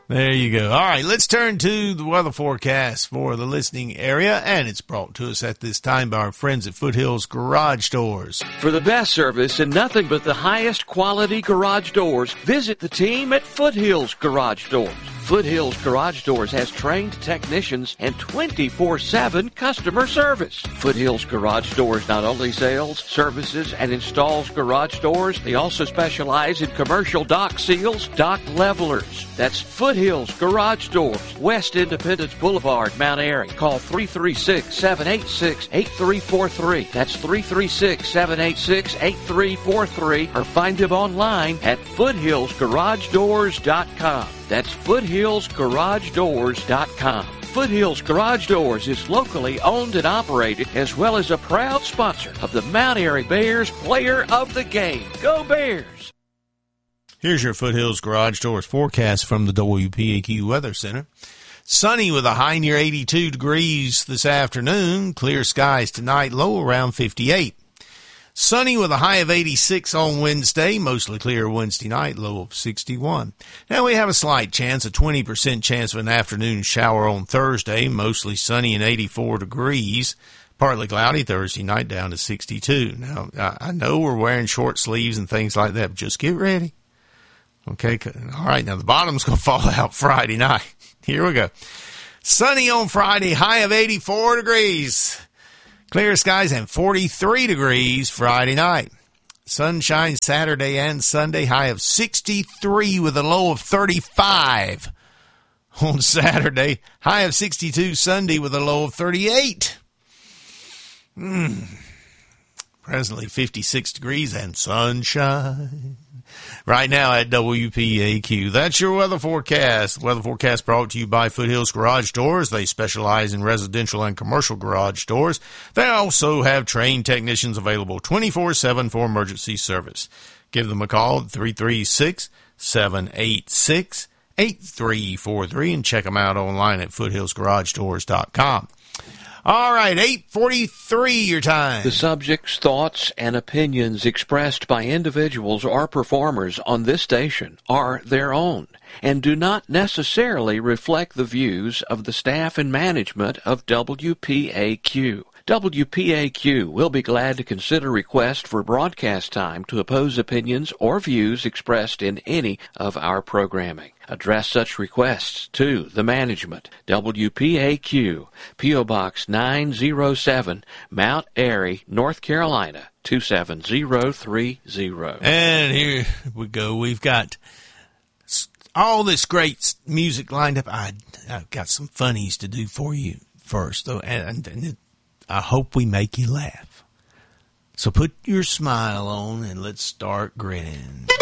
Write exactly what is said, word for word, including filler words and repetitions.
There you go. All right, let's turn to the weather forecast for the listening area, and it's brought to us at this time by our friends at Foothills Garage Doors. For the best service and nothing but the highest quality garage doors, visit the team at Foothills Garage Doors. Foothills Garage Doors has trained technicians and twenty-four seven customer service. Foothills Garage Doors not only sells, services, and installs garage doors, they also specialize in commercial dock seals, dock levelers. That's Foothills Garage Doors, West Independence Boulevard, Mount Airy. Call three three six, seven eight six, eight three four three. That's three three six, seven eight six, eight three four three, or find them online at foothills garage doors dot com. That's foothills garage doors dot com. Foothills Garage Doors is locally owned and operated, as well as a proud sponsor of the Mount Airy Bears Player of the Game. Go Bears! Here's your Foothills Garage Doors forecast from the W P A Q Weather Center. Sunny with a high near eighty-two degrees this afternoon. Clear skies tonight, low around fifty-eight. Sunny with a high of eighty-six on Wednesday, mostly clear Wednesday night, low of sixty-one. Now we have a slight chance, a twenty percent chance of an afternoon shower on Thursday, mostly sunny and eighty-four degrees. Partly cloudy Thursday night, down to sixty-two. Now, I know we're wearing short sleeves and things like that, but just get ready. Okay, all right, now the bottom's going to fall out Friday night. Here we go. Sunny on Friday, high of eighty-four degrees. Clear skies and forty-three degrees Friday night. Sunshine Saturday and Sunday, high of sixty-three with a low of thirty-five. On Saturday, high of sixty-two Sunday with a low of thirty-eight. Mm. Presently fifty-six degrees and sunshine. Right now at W P A Q. That's your weather forecast. Weather forecast brought to you by Foothills Garage Doors. They specialize in residential and commercial garage doors. They also have trained technicians available twenty-four seven for emergency service. Give them a call at three three six, seven eight six, eight three four three and check them out online at foothills garage doors dot com. All right, eight forty-three your time. The subjects, thoughts, and opinions expressed by individuals or performers on this station are their own and do not necessarily reflect the views of the staff and management of W P A Q. W P A Q will be glad to consider requests for broadcast time to oppose opinions or views expressed in any of our programming. Address such requests to the management. W P A Q, P O. Box nine oh seven, Mount Airy, North Carolina, two seven zero three zero. And here we go. We've got all this great music lined up. I, I've got some funnies to do for you first, though, and, and it, I hope we make you laugh. So put your smile on and let's start grinning.